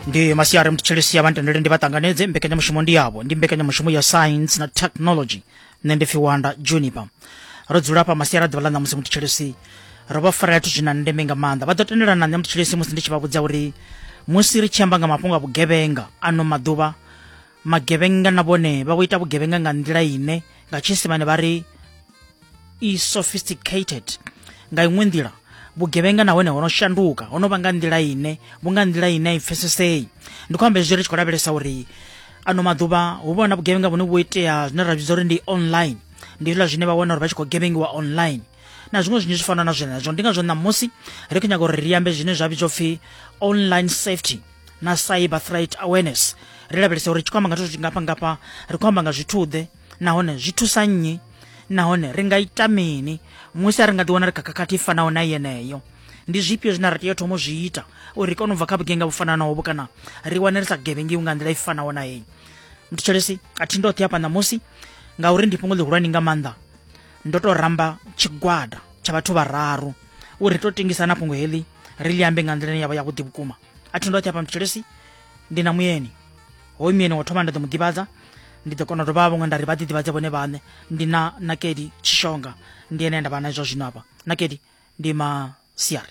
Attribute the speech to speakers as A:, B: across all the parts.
A: ndi masiari mtchilisi abantendele ndi batanganedze mbekanyamushumo ndi yabo ndi mbekanyamushumo ya science na technology nende fiwanda juniper rodzula pa masiari advalana musi mtchilisi roba faratu china ndemenga manda badotendela na mtchilisi musi ndi chibabudza uri musi richamba nga mapunga bugebenga ano maduba magebenga nabone babuita bugebenga nga ndila ine nga chisimane bari sophisticated nga imwendila bugebenga nawene onoshanduka onobanga ndila ine bunga ndila ine ifesesei ndikwambe ziri chikolabelesa uri ano maduba ubona bugebenga bunu buitea zinarabizori ndi online ndila zine bawona uri bachiko gebengi wa online na zimwe zvinhu zvifana na zvenezo ndinga zvona musi rekenyaga uri riyambe zvine zvabizofi online safety na cyber threat awareness rilabelesa uri chikwamba ngatoto chingapa rikwamba nga zvitude nahone zvitusanyi nahone ringaita mini musi aringadiona rikakakati ifanawo na yeneyo ndi zvipyo zvinaratiyo tomo zviita uri rikonobva kabugenga bufana nawo bukana riwaneresa gebengi unga ndila ifanawo na yeyi mtichelesi atindoti apa na musi ngauri ndipungule huraninga manda ndotoramba chigwada chavatu vararu uri totingisana pungu heli riliambe ngandileni yavo yakuti bukuma atindoti apa mtichelesi ndina muyeni hoi muyeni wathoma ndade mudibaza ndidokona tobavo nga ndari badidibaze bone bane ndina nakedi chishonga ndiyenenda bana izvo zvino apa nakedi ndima siari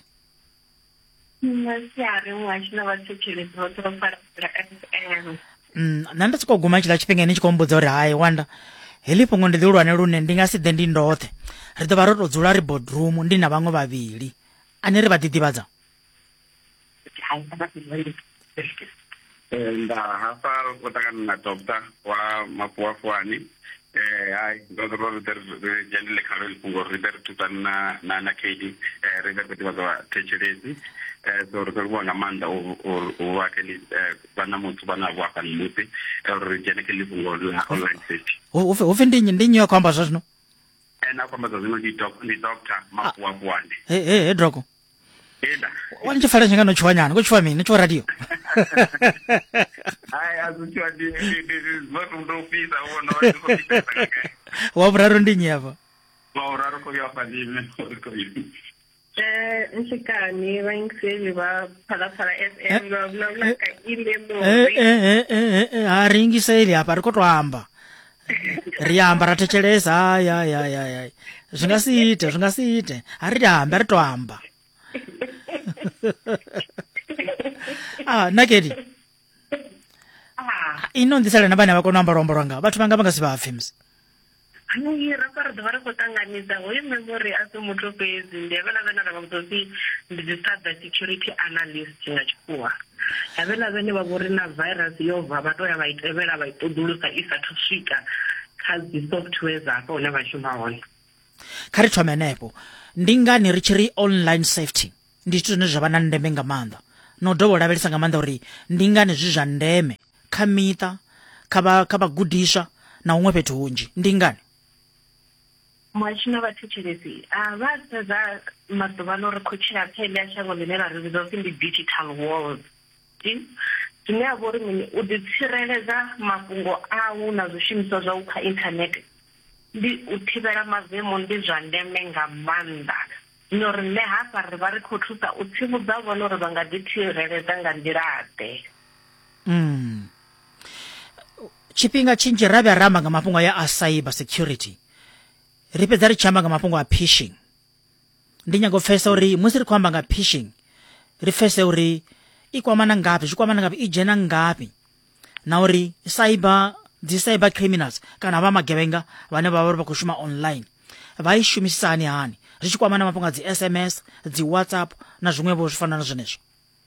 B: mwachina vatechelesi vatinofarira FM
A: nandatsikoguma chila chipengeni chikombudza uri hai wanda helipo ngo ndilurwane rune ndingasidhe ndindothe ridova rotodzula ri boardroom ndina vamwe vaviri ani ri vadidivadza
C: ndahapa kutakana na dokta wa mapuafuani hai jendile karo lipungo riber tutana na kedi riber petivaza wa techelezi so rikubona manda uwakeli bana mutu bana wakani muti rijene lipungo la online safety
A: ufe ndinyo ya kwamba zazino
C: na kwamba zazino di doctor mapuafuani
A: droko
C: eda
A: wani chifala chingano chwanyana kuchwa mini chwa radio
C: ai azuchwa di zoto ndopisa uona wakupita kaka
A: wabraro ndinyava
C: wabraro ko yapa ndime ko hivi
B: nshikani vaingiseli va phalaphala FM vavulavula ka ile mo
A: haringiseli apa rikotwamba riyamba ratechelesa aya zvingasiite hariyamba ritwamba nakedi inondisala nabana vakonamba rombo rwanga vathu vanga vangasivaafems
B: anuyira paridova rikutanganisa hoyi memory asi muto pezi ndiyavela rava kutosi ndidzi-cyber security analyst ngachikuwa yavela vene vavori na virus yobva vatoya vaitevela vaitodulusa isathu svika khazi software zako une vashuma hone
A: khari thwamenepo ndingani richiri online safety ndicho zvine zvava na ndeme nga maanḓa no dovha lavhelesa nga maanḓa uri ndingani zwi zwa ndeme kha miṱa kha vhagudiswa na huṅwe fhethu hunzhi ndingani
B: mwachina vathetshelesi va sedza maḓuvha uri khou tshila kha eḽia shango ḽine ra ri vhidza upfi ndi digital world zwine ya vha uri mini u ḓitsireledza mafhungo au na zwishumiswa zwau kha internet ndi u thivhela mavemu ndi zwa ndeme nga maanḓa zwino riṋe hafha ri vha ri khou thusa u tsivhudza vhone uri vha nga ḓitsireledza nga nḓilaḓe
A: tshifhinga tshinzhi ra vhuya ra amba nga mafhungo ya a cyber security ri fhedza ri tshi amba nga mafhungo a phishing ndi nyago pfesa uri musi ri khou amba nga phishing ri pfese uri i kwamana ngaphi zwi kwamana ngaphi i dzhena ngaphi na uri dzi-cyber criminals kana vha magebenga vhane vha vha uri vha khou shuma online vha i shumisisa hani hani zwi tshi kwamana mafhungo a dzi-SMS dzi-WhatsApp na zwiṅwevho zwi fana na zwenezwo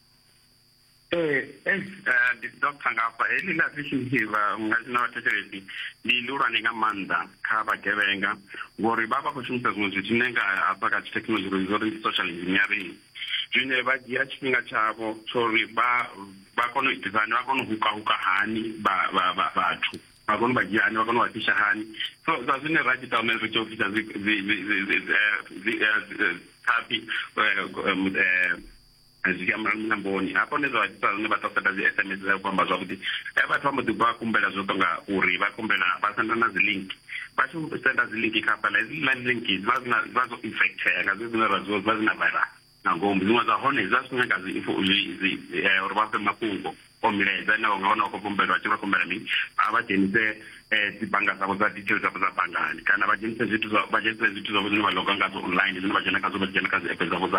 C: Dr. ngapa heli la phishing hiva ngazina vathetshelesi ndi lulwane nga maanḓa kha vhagevenga ngori vha vha khou shumisa zwiṅwe zwithu nenga hafha kha thekhinolodzhi zori social engineering zwine vha dzhia tshifhinga tshavho tsori vha kone u itisa hani vha kone u huka hani vhathu vha kone u vha dzhia hani vha kone u vha fisha hani so zwa zwine ra tshi tama ri tshi ofisa tapi zikamamboni hapo ndizo vachisa zvine vataseta zi-SMS zakukwamba zvakuti vathu va muḓi va kumbela zwo tonga uri va kumbela va senda na zilink va tshi senda zilink khafhala hezila link va zo infecteka zwi zwine ra zwo zva zina virus na ngomu zimwe za hone za singa info uri vha fhe mafhungo o milaedza ane unga wana u khou pembelwa a tshi vha kumbela mini vha dzhenise dzibannga dzavho dza details dzavho dza banngani kana vha dzhenise zwithu zwavho zwine vha loga ngadzo online zwine vha dzhena khadzo vha dzhena kha dzi app dzavho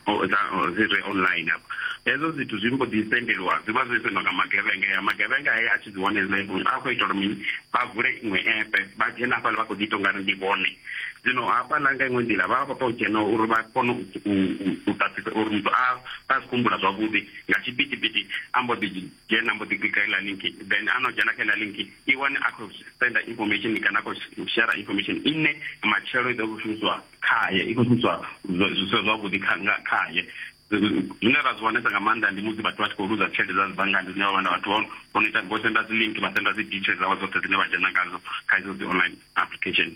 C: dza online afho hezo zwithu zwi mbo ḓi sendeliwa zwi vha zwi sendwa nga magevhenga heyi a tshi dzi wane a khou ita uri mini vha vule iṅwe app vha dzhena hafhaḽa vha khou ḓi ita ungari ndi vhone zwino hafhaḽa nga iṅwe nḓila vha vha khou dzhena uri vha kone u ṱaṱisa uri muthu a si kumbula zwavhuḓi nga tshipitipiti a mbo ḓi dzhena mbo ḓi klika iḽa link then ano dzhena kha iḽa link I wane a khou senda information kana a khou share information ine matshelo I ḓo khou shumiswa khaye I khou shumiswa zwavhuḓi khaye zwine ra zwi wanesa nga maanḓa ndi musi vhathu vha tshi khou luza tshelede dza dzi banngani zwine vha vha na vhathu vho no ita vho senda dzi link vha senda dzi details dzavho dzoṱhe dzine vha dzhena ngazo kha idzo dzi online application.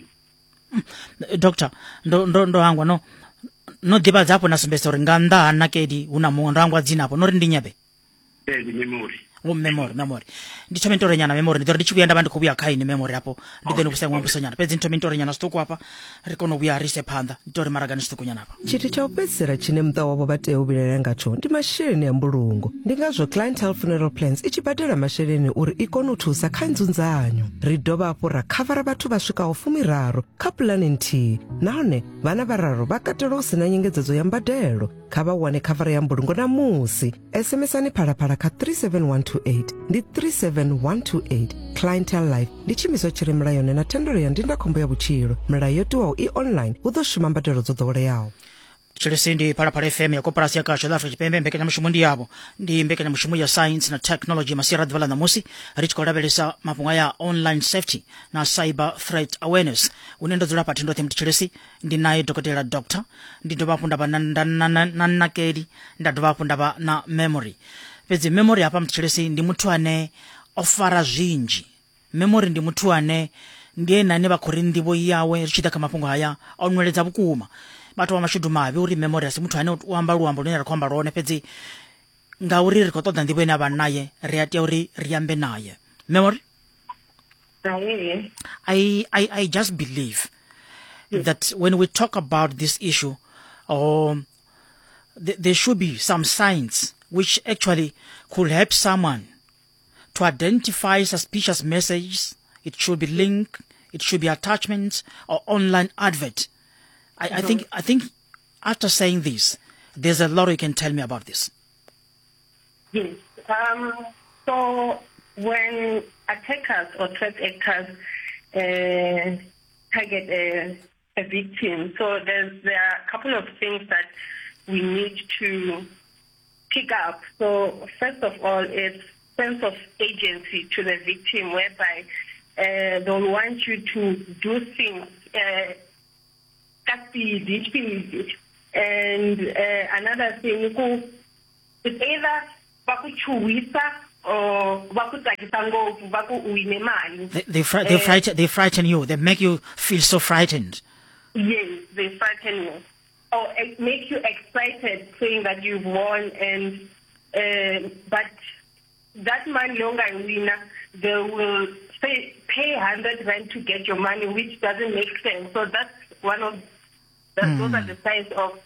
A: Doctor ndo hangwa no ḓivhadza hafho na sumbedza uri nga nnḓa ha nakedi hu na muṅwe ndo hangwa dzina hapo no ri ndi nyabe
C: ndi memory
A: memory ndi thome ntore nyana memory ndi ri tshi vhuya nda vha ndi khou vhuya kha ini memory hapo ndi ḓo ni vhusa ṅwe mbuso nyana fhedzi nthome ntore nyana zwiṱuku hapa ri kone u vhuya ri se phanḓa ndi tori maragani zwiṱuku nyana hapa
D: tshithu tsha u fhedzisela tshine muṱa wavho vha tea u vhilela ngatsho ndi masheleni a mbulungo ndi ngazwo Clientele Funeral Plans I tshi badela masheleni uri I kone u thusa kha nzunzanyo ri dovha hafhu ra khavara vhathu vha swikaho 13 kha puḽani nthihi nahone vhana vhararu vha katelwa u sina nyengedzedzo ya mbadelo kha vha wane khavara ya mbulungo na musi SMS-ani phalaphala kha 37128 ndi 37128 Clientele Life ndi tshimiswa tshi re mulayoni na thendelo ya ndindakhombo ya vhutshilo mulayo yo tiwaho I online hu ḓo shuma mbadelo dzo ḓoweleaho
A: tshilisi ndi Phalaphala FM ya koporasi ya kasho la Afrika Tshipembe mbekanyamushumo ndi yavho ndi mbekanyamushumo ya science na technology masira a ḓuvha ḽa ṋamusi ri tshi khou lavhelesa mafhungo ya online safety na cyber threat awareness une ndo dzula pathi ndoṱhe muthu tshilisi ndi naye dokotela doctor ndi dovha hafhu ndavha na nakedi nda dovha hafhu ndavha na memory fhedzi memory hapa muthu tshilisi ndi muthu ane o fara zwinzhi memory ndi muthu ane ndiye nane vha khou ri nḓivho yawe ri tshi ḓa kha mafhungo haya o nweledza vhukuma vhathu vha mashudu mavhi uri memory asi muthu ane u amba luambo lune ra khou amba lwone fhedzi ngauri ri khou ṱoḓa nḓivho ine a vha naye ri a tea uri ri ambe naye memory I just believe that when we talk about this issue there should be some signs which actually could help someone to identify suspicious messages. It should be link, it should be attachments or online advert. I think after saying this, there's a lot you can tell me about this.
B: Yes. So when attackers or threat actors target a victim, so there are a couple of things that we need to pick up. So first of all, it's sense of agency to the victim, whereby they'll want you to do things and another thing it's either bakuchuwisa or
A: they frighten you, they make you feel so frightened.
B: Yes, they frighten you or make you excited saying that you've won, and but that money longer winner, they will say pay 100 rand to get your money, which doesn't make sense. So that's one of those are the signs of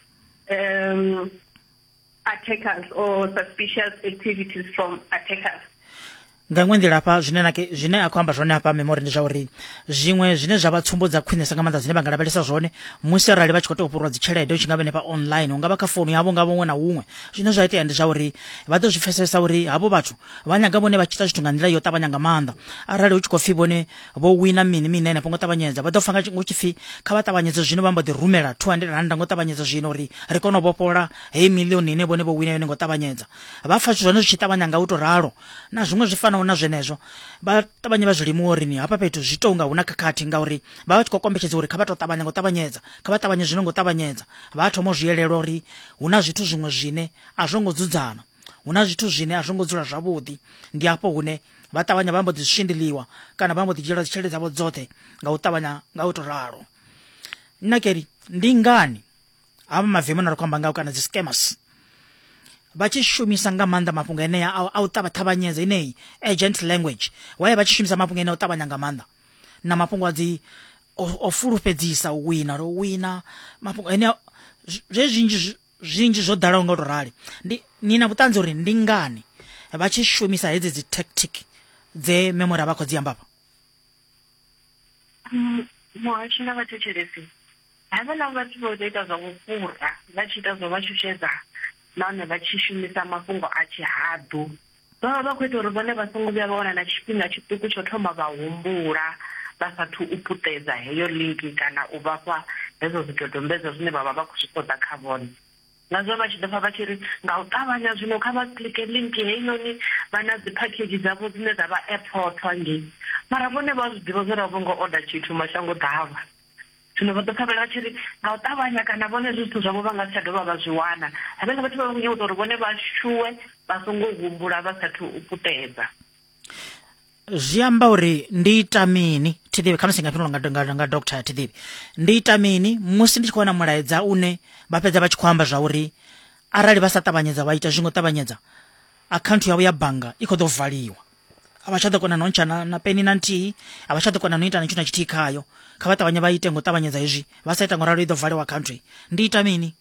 B: attackers or suspicious activities from attackers.
A: nga iṅwe nḓila hafha zwine a khou amba zwone hafha memory ndi zwa uri zwiṅwe zwine zwa vha tsumbo dza khwinesa nga maanḓa zwine vha nga lavhelesa zwone musi arali vha tshi khou tea u fhurwa dzi tshelede u tshi nga vha henefha online hu nga vha kha founu yavho nga huṅwe na huṅwe zwine zwa itea ndi zwa uri vha ḓo zwi pfesesa uri havho vhathu vha nyaga vhone vha tshi ita zwithu nga nḓila yo ṱavhanya nga maanḓa arali hu tshi khou pfhi vhone vho wina mini henefho ngo ṱavhanyedza vha ḓo pfa nga tshi pfhi kha vha ṱavhanyedze zwino vha mbo ḓi rumela 200 rand ngo ṱavhanyedza zwino uri ri kone u vhofhola heyi milioni ine vhone vho wina yone ngo ṱavhanyedza vha pfa zwithu zwone zwi tshi ṱavhanya nga u tou ralo na zwiṅwe zwi fanaho na zwenezwo vha ṱavhanye vha zwi limuwa uri ni hafha fhethu zwi tou nga hu na khakhathi ngauri vha vha tshi khou kombetshedza uri kha vha tou ṱavhanya ngo ṱavhanyedza kha vha ṱavhanye zwino ngo ṱavhanyedza vha thoma u zwi yelelwa uri hu na zwithu zwiṅwe zwine a zwo ngo dzudzana hu na zwithu zwine a zwo ngo dzula zwavhuḓi ndi hafho hune vha ṱavhanya vha mbo ḓi zwishindiliwa kana vha mbo ḓi dzhiela dzitshelede dzavho dzoṱhe nga u ṱavhanya nga u tou ralo nakeri ndi ngani havha mavemu na ri khou amba ngao kana dzi scammers vha tshi shumisa nga maanḓa mafhungo eneya a u ṱavhanyedza ineyi agent language waye vha tshi shumisa mafhungo eneya u ṱavhanya nga maanḓa na mafhungo a dzi o fulufhedzisa u wina ro wina mafhungo eneya zwezwinzhi zwinzhi zwo ḓalaho nga u to rali ni na vhuṱanzi uri ndi ngani vha tshi shumisa hedzi dzi tactic dze memory vha khou dzi amba hafha?
B: Muhashi na vhathetshelesi havhaḽa vhathu vho ita zwa vhufhura vha tshi ita zwa vha shushedza nahone vha tshi shumisa mafhungo a tshihaḓu vha vha khou ita uri vhone vha songo vhuya vha wana na tshifhinga tshiṱuku tsho thoma vha humbula vha sathu u puṱedza heyo linki kana u vhafha hezo zwidodombedzwa zwine vha vha vha khou zwi ṱoḓa kha vhone. Ngazwo vha tshi ḓo pfa vha tshi ri nga u ṱavhanya zwino kha vha klike linki heinoni vha na dzi phakhedzhi dzavho dzine dza vha airport hangei mara vhone vha zwi ḓivha zwori a vho ngo order tshithu mashango ḓavha. Zwino vha ḓo pfa vha tshi ri nga u ṱavhanya kana vhone zwithu zwavho vha nga si tsha dovha vha zwi wana. Havhaḽa vhathu vha vha khou nyaga uri vhone vha shuwe vha songo humbula vha sathu u puṱedza.
A: Zwi amba uri ndi ita mini Thiḓivi kha musi nga fhindula nga Dr. Thiḓivi ndi ita mini musi ndi tshi khou wana mulaedza une vha fhedza vha tshi khou amba zwa uri arali vha sa ṱavhanyedza vha ita zwingo ṱavhanyedza akhaunthu yavho ya bannga i khou ḓo valiwa a vha tsha ḓo kona no ntsha na peni na nthihi a vha tsha ḓo kona no ita na tshithu na tshithihi khayo kha vha ṱavhanye vha ite ngo ṱavhanyedza hezwi vha sa ita ngoralo i ḓo valiwa akhaunthu ndi ita mini?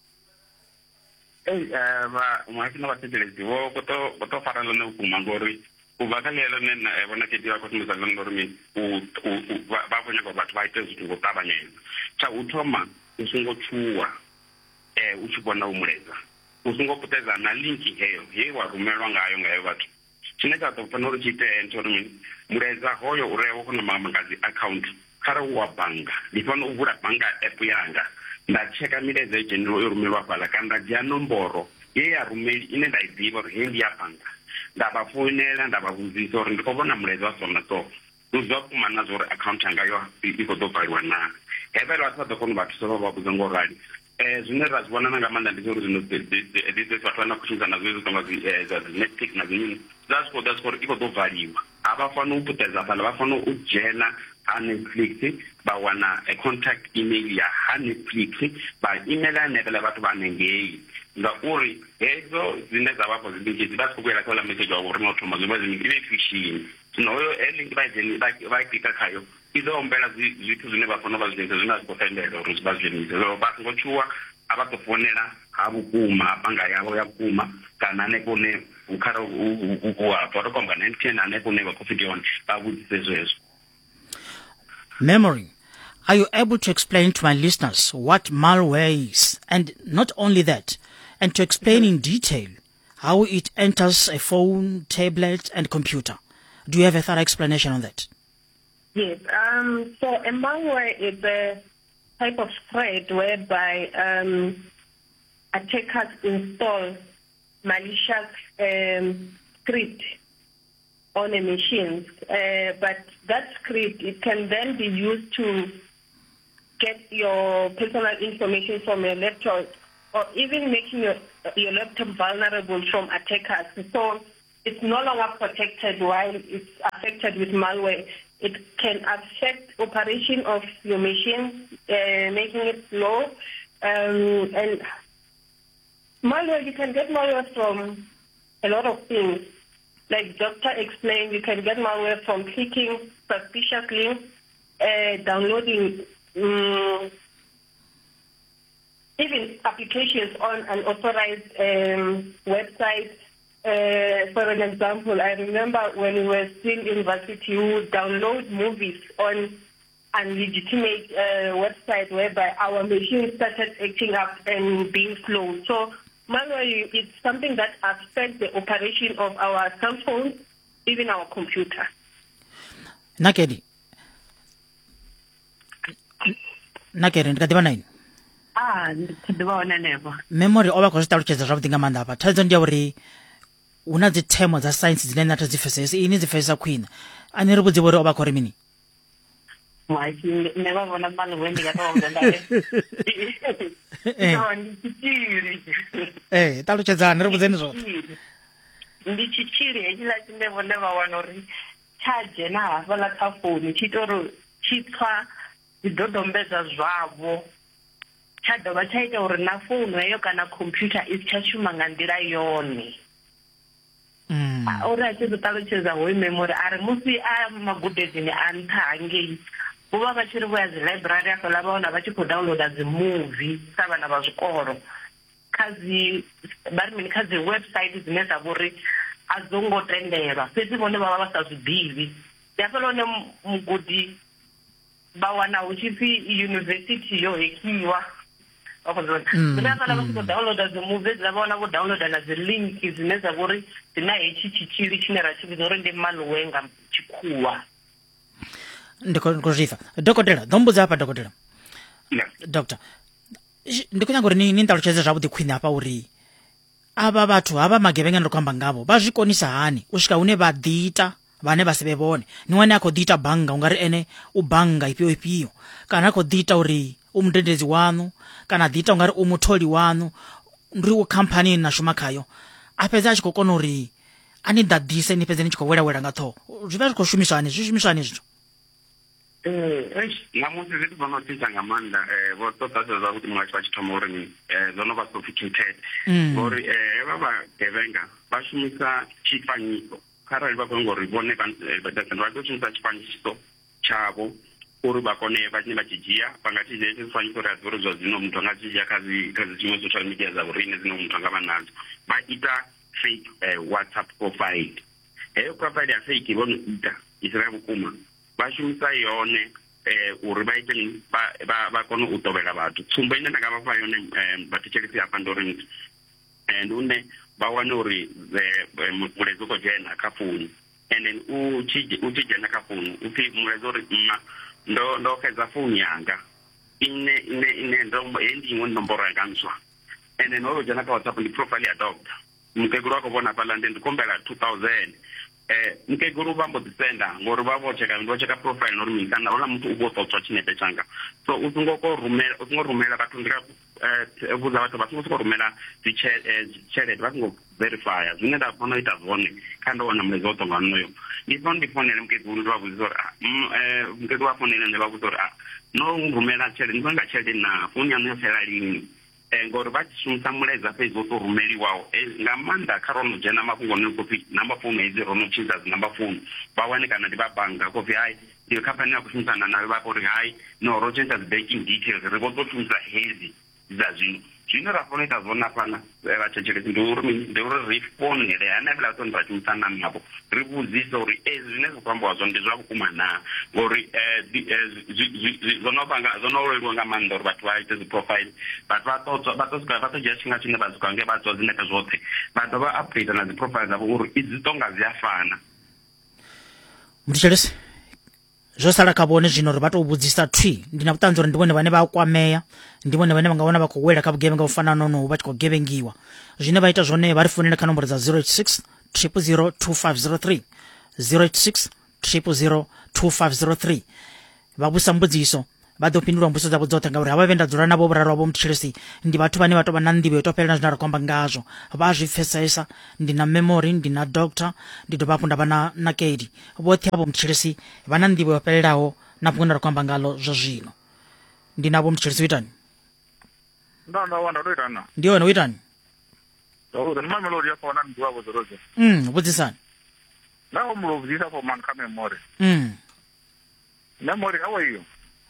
C: Muhashi na vhathetshelesi vho to fara ḽone vhukuma ngori u bva kha ḽeḽo ne vhona khethi vha khou shumisa ḽone ngori mini vha khou nyaga vhathu vha ite zwithu ngo ṱavhanyedza. Tsha u thoma u songo tshuwa u tshi vhona u mulaedza u songo puṱedza na linki heyo he wa rumelwa ngayo vhathu. Tshine tsha ḓo fanela uri tshi itee ndi uri mini mulaedza hoyo uri wo kona nga dzi account kharali wa bannga ndi fanela u vula bannga app yanga nda tsheka milaedza i dzhenelo yo rumelwa fhaḽa kana nda dzhia nomboro ye ya rumeli ine nda i ḓivha uri hei ndi ya bannga nda vha founela nda vha vhudzisa uri ndi khou vhona mulaedza wa so na so zwa vhukuma na zwa uri account yanga yo i khou ḓo valiwa naa. Havhaḽa vhathu vha ḓo kona u vha thusa vha vha vhudza ngo rali zwine ra zwi vhona na nga maanḓa ndi zwa uri zwino vhathu vha na khou shumisa na zwezwo tonga dza Netflix na zwimini zwa zwi khou ḓa zwikho uri i khou ḓo valiwa a vha fanela u puṱedza fhaḽa vha fanela u dzhena ha Netflix vha wana contact email ya ha Netflix vha emaila hanefhaḽa vhathu vha hanengei ngauri hezo zwine dza vhafha dzilinki dzi vha dzi khou vhuyela kha ula message wa uri no thoma zwi vha zwi ive phishini. Zwino hoyo link vha klika khayo i ḓo humbela zwithu zwine vha fanela vha zwi dzhenisa zwine a zwi khou tendela uri zwi vha zwi dzhenise vha songo tshuwa a vha ḓo founela ha vhukuma bannga yavho ya vhukuma kana hanefho hune kharali Vodacom kana MTN hanefho hune vha khou fhithi hone vha vhudzise zwezwo.
A: Memory, are you able to explain to my listeners what malware is, and not only that, and to explain in detail how it enters a phone, tablet, and computer? Do you have a thorough explanation on that?
B: Yes. So a malware is a type of threat whereby attackers install malicious script on a machine, but that script, it can then be used to get your personal information from your laptop or even making your laptop vulnerable from attackers. So it's no longer protected while it's affected with malware. It can affect operation of your machine, making it slow. And malware, you can get malware from a lot of things. Like Doctor explained, you can get malware from clicking suspicious links, downloading even applications on unauthorized websites. For an example, I remember when we were still in university, we would download movies on unlegitimate website whereby our machine started acting up and being slow. So malware is something that affects the operation of our cell phones, even our computer.
A: Nakedi, ndikadiva naini?
B: Ndivaona nevo.
A: Memory ova khou zwi ṱalutshedza zwavhuḓi nga maanḓa hafha. Thaidzo ndi ya uri hu na dzi themo dza science dzine nṋe a thi dzi pfesesa, ini dzi pfesesa khwine. Ani ri vhudze uri ova khou ri mini?
B: Nṋe vha vhona malware ndi nga tou vhudza ndayo.
A: Ṱalutshedzani ri vhudzeni zwoṱhe.
B: Ndi tshitzhili hetshiḽa tshine vhone vha wana uri tsha dzhena hafhaḽa kha founu tshi ita uri tshi pfha zwidodombedzwa zwavho tsha dovha tsha ita uri na founu heyo kana computer i si tsha shuma nga nḓila yone. Uri a tshi ḓo ṱalutshedza hoyu memory a ri musi a magudedzini a nṱha hangei vho vha vha tshi ri vho ya dzi library hafhaḽa vha wana vha tshi khou downloada dzi movie sa vhana vha zwikolo khazi website dzine dza vhori a dzo ngo tendelwa fhedzi vhone vha vha sa zwi ḓivhi ndi hafhaḽa hune mugudi vha wana hu tshi pfi university yo hekiwa zwine hafhaḽa vha tshi khou downloada dzi movie dzi vha wana vho downloada na dzi link dzine dza vhori dzi na hetshi tshitzhili tshine ra tshi vhidza uri ndi malware nga tshikhuwa.
A: Ndi khou zwi pfa dokotela ḓo mbudza hafha dokotela doctor ndi khou nyaga uri ni nṱalutshedze zwavhuḓi khwine hafha uri ava vhathu hava magevhenga ndi khou amba ngavho vha zwi konisa hani u swika hune vha ḓiita vhane vha sivhe vhone ni wane a khou ḓiita bannga ungari ene u bannga ifhio kana a khou ḓiita uri u mudededzi waṋu kana a ḓiita ungari u mutholi waṋu ndi u khamphani na shuma khayo a fhedza a tshi khou kona uri a ni ḓaḓise ni fhedze ni tshi khou welawela nga ṱhoho zwi vha zwi khou shumiswa hani zwi shumiswa hani zwithu
C: nga musi zwithu zwo no thitsha nga maanḓa vho ṱoḓa zwa kuti muṅwe vha tshi thoma uri zwo no vha sophisticated ngori vha vhagevhenga vha shumisa tshifanyiso kharali vha khou ngori vhone vha ḓo shumisa tshifanyiso tshavho uri vha kone vha tshi dzhia vha nga tshi dzhia tshifanyiso uri a ḓivhe zwa zwino muthu a nga tshi dzhia kha dziṅwe social media dza vhorine dzine muthu a nga vha nadzo vha ita fake WhatsApp profile heyo profile ya fake vho no ita isira vhukuma vha shumisa yone uri vha ite vha kone u tovhela vhathu tsumbo ine nda nga vha fha yone vhathetshelesi hafha ndi uri ndi une vha wane uri mulezi u khou dzhena kha founu and then u tshi dzhena kha founu u pfi mulezi uri ndo xedza founu yanga ine ndi iṅwe nomboro yanga ntswa and then wo dzhena kha WhatsApp ndi profile ya doctor mukegulu wa khou vhona fhaḽa ndi khumbela 2000 mukegulu vha mbo ḓi senda ngori vha vho tsheka profile nori mini kana houḽa muthu u vho ṱotswa tshinepe tsanga so u songo rumela vhathu ndi nga vhudza vhathu vha songo sokou rumela tshelede vha songo verifya zwine nda fana u ita zwone kha ndo wana mulezi wo tonga honoyo ndi fana ndi fonele mukegulu ndi vha vhudzisa uri mukegulu vha fonele ndi vha vhudza uri no rumela tshelede ndi nga tshelede na founu yanu yo fhela lini ngori vha tshi shumisa muleza fhedzi wo tou rumeliwaho nga maanḓa kha ro no dzhena mafhungo ni khou pfi namba founu hedzi ro no tshinza dzi namba founu vha wane kana ndi vha bannga khou pfi hayi ndi khamphani ya khou shumisana nayo vha khou ri hayi no ro tshentsha dzi banking details ri vho tou shumisa hedzi dza zwino ra fana ita zwone hafhana vhathetshelesi ndi uri ri founele hanefhaḽa tsoni ra shumisana navho ri vhudzise uri zwine zwa khou ambiwa zwone ndi zwa vhukuma naa ngori zwo no leluwa nga maanḓa uri vhathu vha ite dzi profile vhathu vha ḓo dzhia tshifhinga tshine vha swika nge vha tswa dzinepe zwoṱhe vha dovha update na dzi profile dzavho uri idzi tonga dzi a fana
A: muthetshelesi zwo sala kha vhone zwino uri vha tou vhudzisa thwi ndi na vhuṱanzi uri ndi vhone vhane vha kwamea ndi vhone vhane vha nga wana vha khou wela kha vhugevhenga u fana nono vha tshi khou gevhengiwa zwine vha ita zwone vha ri founele kha nomboro dza 086 000 2503 086 000 2503 vha vhusa mbudziso vha ḓo fhindulwa mbudziso dzavho dzoṱhe ngauri havha vhe nda dzula navho vhuraru wavho muthetshelesi ndi vhathu vhane vha tou vha na nḓivho yo tou fhelela zwine ra khou amba ngazwo vha zwi pfesesa ndi na memory ndi na doctor ndi dovha hafhu nda vha na kedi vhoṱhe avho muthetshelesi vha na nḓivho yo fhelelaho na fhungo nda ra khou amba ngalo zwa zwino ndi navho muthetshelesi u itani ndi yone u itani vhudzisani
E: Now I'm of this for man memory. Memory, how are you?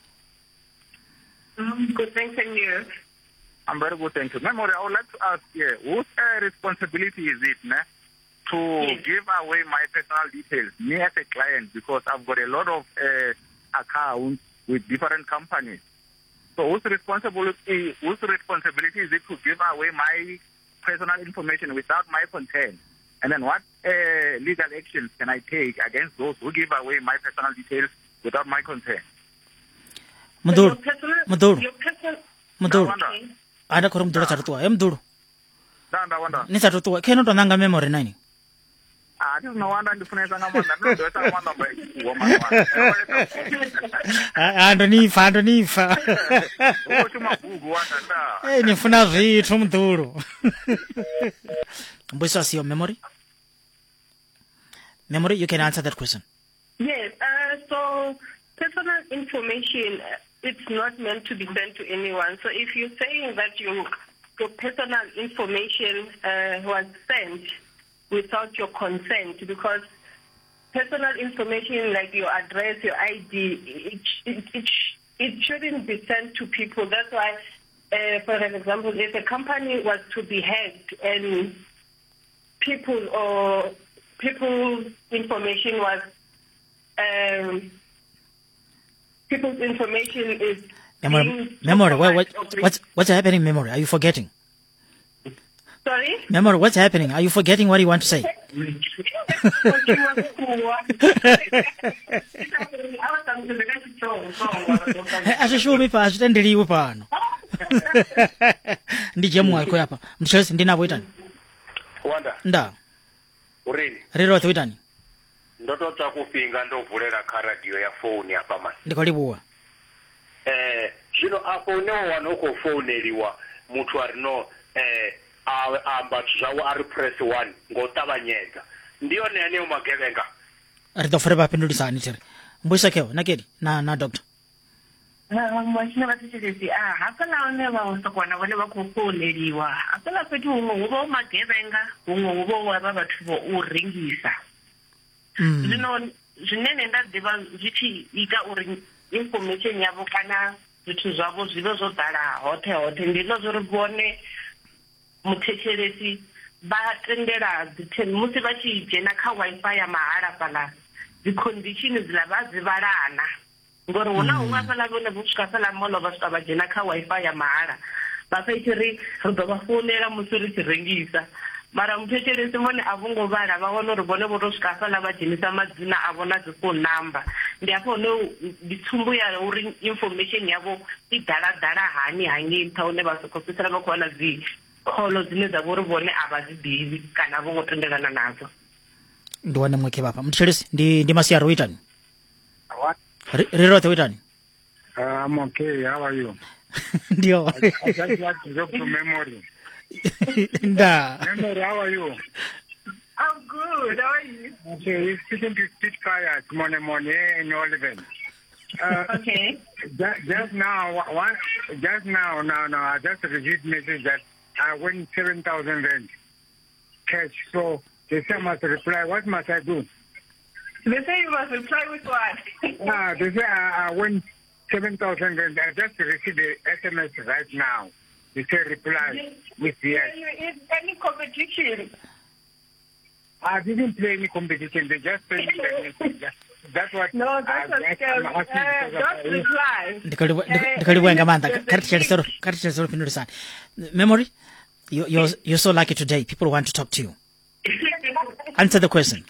B: Good, thanks, and you?
E: I'm very good, thank you. Memory, I would like to ask here, whose responsibility is it to give away my personal details, me as a client, because I've got a lot of accounts with different companies. So whose responsibility is it to give away my personal information without my consent? And then what legal actions can I take against those who give away my personal details without my consent?
A: Muduru.
B: Ada
A: korum dulu satu Muduru.
E: Wanda.
A: Ni satu tua. Keno to nanga memory nani?
E: This no wanda ndifunesa ngamanda. No dosa wanda by
A: Ando nifa.
E: Uchuma bugu wanda nda.
A: Nifuna vitu Muduru. What's your memory? Memory, you can answer that question.
B: Yes, so personal information, it's not meant to be sent to anyone. So if you're saying that your personal information was sent without your consent, because personal information like your address, your ID, it shouldn't be sent to people. That's why for an example, if a company was to be hacked and people's information was people's information is
A: Memory, what's happening, Memory? Are you forgetting?
B: Sorry?
A: Memory, what's happening? Are you forgetting what you want to say? Ashishume pa asitendeliwe pano. Ndije mwako hapa. Mthelesi ndinabo itani?
F: Wanda.
A: Nda.
F: Urini.
A: Rero twitani.
F: Ndototsa kupinga ndovulera kha radio ya phone apa mani.
A: Ndikolibuwa.
F: Zvino apo newo wanokofoneriwa muthu arino amba zvawo ari press 1 ngotavanyedza ndiyo nene umagevenga
A: Ritofere vapindulisani tiri. Mbuisakewo nakedi na doctor.
B: Mwachina vatithelesi hapana one vaosokwana vone vakufoneriwa hapana peti humwe huva umagevenga humwe huva wava vathu vo uringisa. Zvino zvinene ndaziva zvichiita uri information yavo kana zvithu zvavo zvive zvodzara hote ndino zviri vone muthetshelesi vatendera musi vachijena kha wifi ya mahala fhala dzicondition dzila vadzivalana ngori huna hunwe fhala vone vosvika fhala mono vasvika vajena kha wifi ya mahala vasaiti ri ḓo vha founela musi ri tshi rengisa mara muthetshelesi vone a vongo vala va vona uri vone vo to swika fhala va dzhenisa madzina a vona dzi phone number ndi afho hune ndi tsumbo ya uri information yavo i daladala hani hangei nṱha hune vha soko fhedzisela vha khou wana dzi kholo dzine dza vha uri vone a vha dzi ḓivhi kana vho ngo tendelana nadzo.
A: Ndi wane mweke vapa. Mthelesi ndi Masiari uitani?
E: What?
A: Rero uitani?
E: I'm okay. How are you?
A: Ndio.
E: I just want to talk to Memory.
A: Nda.
E: Memory, how are you?
B: I'm good. How are you?
E: Okay, you're speaking to Stitch Kaya, Money in Oliver.
B: Okay.
E: Just now, I just received message that I win 7,000 rand cash. So they say I must reply. What must I do?
B: They say you must reply with what?
E: They say I win 7,000 rand. I just received the SMS right now. They say reply with yes.
B: Are you in any competition?
E: I didn't play any competition. They just played me. That's what.
B: No, that's a scam. Don't reply.
A: Ndikaliwenga manda. Karichelsoro pindulisani. Memory, you're so lucky today. People want to talk to you. Answer the question.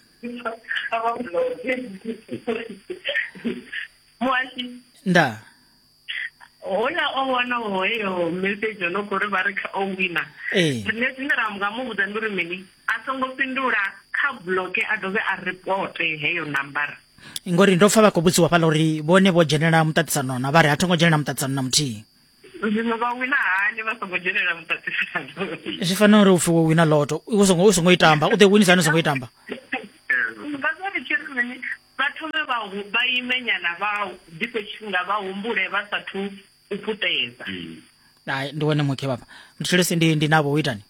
A: Nda.
B: Hola owana hoyo message no kore barika owina. Ndine ramga muvudza nduri mini asongopindula kha block adove a report heyo number.
A: Ngori ndofa vakobutsiwa pala uri vone vo generala mutatisano na vari atongo generala mutatisano na muthihi.
B: Zvino vawina hani vasongojenerera mutatisano.
A: Zvifana uri ufi wo wina loto usongoitamba ude winisa anosongoitamba.
B: Vasari chiri mini vathome vaimenyana va dipe chifunda vahumbule vasathu uputeza.
A: Hayi ndiwone mweke baba. Mthelesi ndinabo uitani?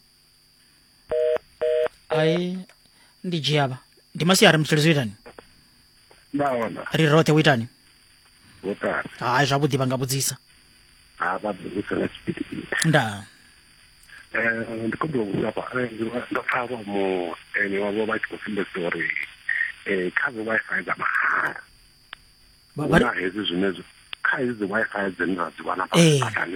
A: Hayi ndijiyaba. Ndimasiari Mthelesi uitani?
E: Ndawona.
A: Rirote uitani?
E: Wotani.
A: Hayi zvabudi vangabudzisa.
E: Vabudzisa ngachipiti.
A: Nda.
E: Ndikubwa lapha ndofaka mu wabo bathi kufunda story khazi wifi zamahala. Baba hezi zinezo khazi zi wifi zenazi wana phathani.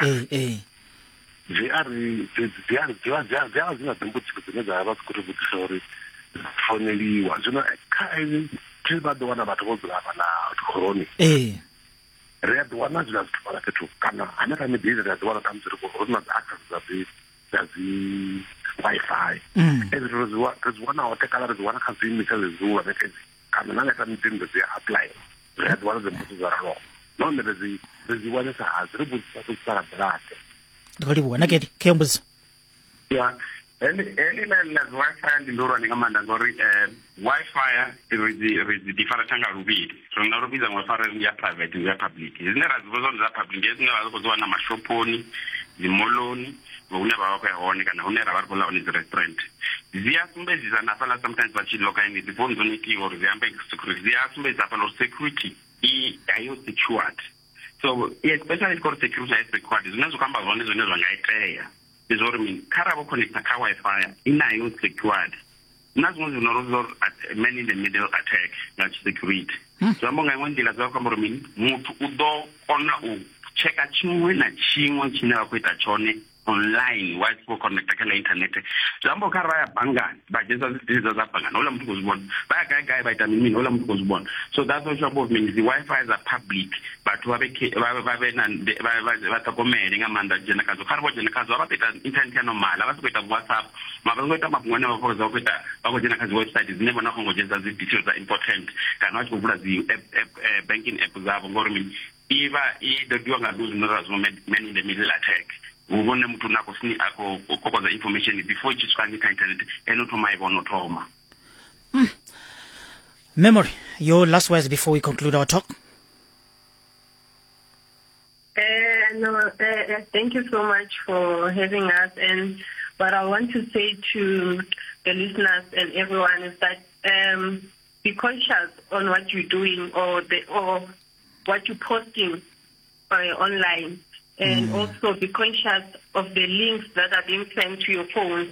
E: Ziya zingadimbuthi zineza abakuthi story foneliwa zona khazi thiba do wana batho bozilapha na corona. Red wana zilazithola kethu kana anaka midile zazibona tamziri corona access zazi wifi. Rizwana watekala rizwana khazini kazizuwa nekezi kana nanga midile zi apply. Red wana zimbuthi zaralo. None rizwana sahazi ributsa kusara belate.
A: Ndikolibuwa nakedi kembuzo.
C: Yeah. Eli la wifi ndindorwa ningamanda ngori wifi is difara tanga rubidi. So na rubiza wifi ya private ya public. Zine razivozo za public zine razivozo na mashoponi, zimoloni, vona baba kwaone kana unera vari bola on the restaurant. Zia sumbezisa nafala sometimes vachiloka in the phones on it or ziambe security. Zia sumbezisa pano security ayo secured. so especially for security aspect quad zwine zwo kamba zwone zwine zwa nga itea is uri mini kharabo connecta kha Wi-Fi inayo secured na zwiṅwe zwino man in the middle attack nga security so amba nga iṅwe nḓila zwa kwamba uri mini muthu u ḓo kona u checka tshiṅwe na tshiṅwe tshine vha khou ita tshone online wa tshi connecta kha internet zambo kha raya bangani ba dzhenisa zwidzidzo za bangani ola muthu khou zwibona vha ya gai vha ita mini ola muthu khou zwibona so that's what about means the Wi-Fi are public vhathu vha vhe na vha ṱhogomele nga maanḓa dzhena khadzo kha ri dzhena khadzo vha ita internet ya normal vha khou ita WhatsApp vha khou ita mafhungo ane vha khou ita vha khou dzhena kha dzi website dzine vha na khou dzhenisa dzi details are important kana vha tshi khou vula dzi banking app dzavho ngori mini iva I dodiwa nga those knows man in the middle attack ubone muthu nako sini ako kokoza information before it swanga internet enothoma ibona thoma.
A: Memory, your last words before we conclude our talk.
B: Thank you so much for having us, and what I want to say to the listeners and everyone is that be conscious on what you're doing or what you're posting online. And also be conscious of the links that are being sent to your phone.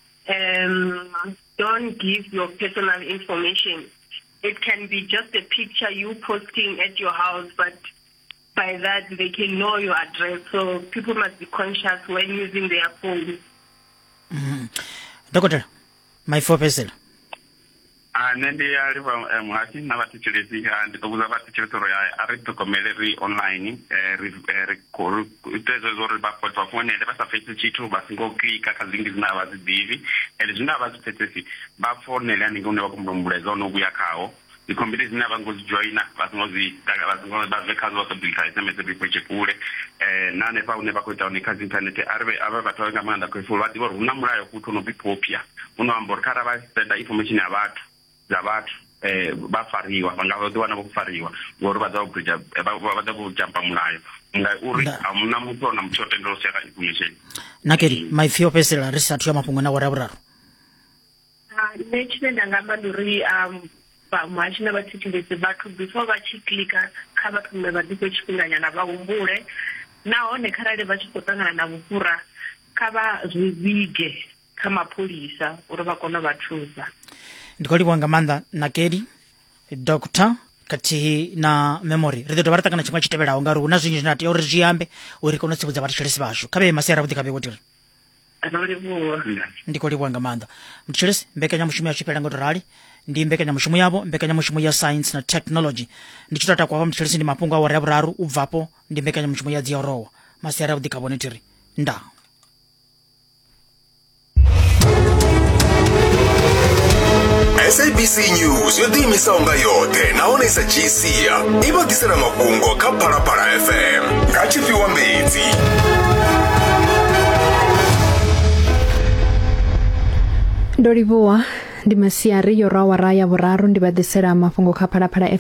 B: Don't give your personal information. It can be just a picture you posting at your house, but by that they can know your address. So people must be conscious when using their phone.
A: Doctor, my 4%.
C: Nende ya riva mwati na vatichilezi ndi kubuza vatichilezi ari tukomeleri online itezo zori bapotwa phone le basa face chitu basingo klika kazingi zina abazidivi zina abaziphetesi ba phone le aninga une bakumbumbuleza no kuya khawo ikombile zina bangozijoina basingozi bavekazo bakabika SMS bipweche kule nane pa une bakweta on kazi internet arbe aba batwenga manda kwefulu badi bor unamulayo kuthi no bipopia unoambor kara ba senda information yabantu zabathu bafariwa bangazowana bokufariwa ngori baza kujampa mulayo nga uri amuna muthu ona muthote ndo share information
A: nakeli my 4% research ya mafhungo na warabraro
B: nechine ndangamba nduri mashina vatichindese vathu before vachiclicka kha vathume vadipe chifinganyana vahumbule nahone kharali vha tshi khou ṱangana na vhufhura kha vha zwi vhige kha mapholisa uri vha kone vha thusa.
A: Ndikoliwa nga maanḓa nakeli Dr. katihi na Memory ri ḓo dovha ra ṱangana tshiṅwe tshitevhelaho ngauri hu na zwinzhi zwine tea uri zwi ambe uri kone u tsivhudza vhathetshelesi vashu kha vhe masiara vhuḓi kha vhe wotiri ndikoliwa nga maanḓa mthetshelesi mbekanyamushumo yashu ifhela nga u tou rali ndi mbekanyamushumo yavho mbekanyamushumo ya science na technology ndi tshi tou takwa mthetshelesi ndi mafhungo a ya vhuraru u bvapo ndi mbekanyamushumo ya dziorowa masiara vhuḓi kha vhone tiri nda
G: SABC News yo ḓiimisaho nga yoṱhe nahone isa dzhiisia i vha ḓisela mafhungo kha Phalaphala FM nga tshifhiwa mbedzi.
H: Ndo livhuwa ndi masiari yo rawa ya vhuraru ndi vha ḓisela mafhungo kha Phalaphala